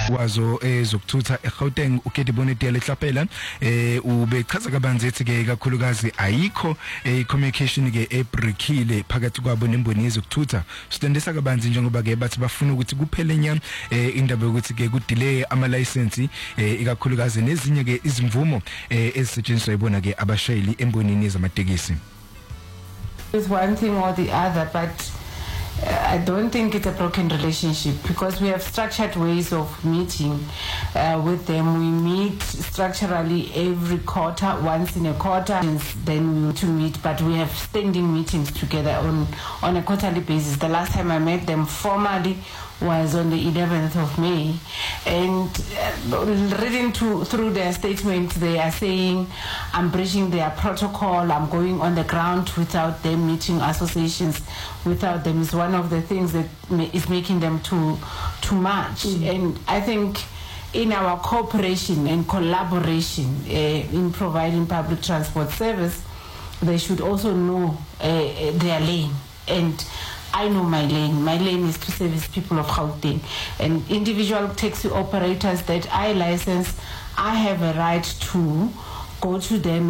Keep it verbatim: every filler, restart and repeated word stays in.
wazo ezokuthutha eGauteng uGedi Bonetele Hlapela eh ubechaza kabanzi ethi ke kakhulukazi ayikho communication ke ebreakile phakathi kwabo nemboni yezokuthutha sitendisa kabanzi njengoba ke bathi bafuna ukuthi kuphele nya indaba yokuthi ke kudelay ama license ikakhulukazi nezinye ke izimvumo ezisetshenziswa yibona ke abashayeli embonini yezamatekisi. It's one thing or the other, but I don't think it's a broken relationship because we have structured ways of meeting uh, with them. We meet structurally every quarter, once in a quarter, and then we to meet, but we have standing meetings together on, on a quarterly basis. The last time I met them formally was on the eleventh of May, and uh, reading to, through their statement, they are saying, I'm breaching their protocol, I'm going on the ground without them, meeting associations without them is one of the things that ma is making them too, too much. Mm-hmm. And I think in our cooperation and collaboration uh, in providing public transport service, they should also know uh, their lane. And I know my lane. My lane is to service people of Gauteng. And individual taxi operators that I license, I have a right to go to them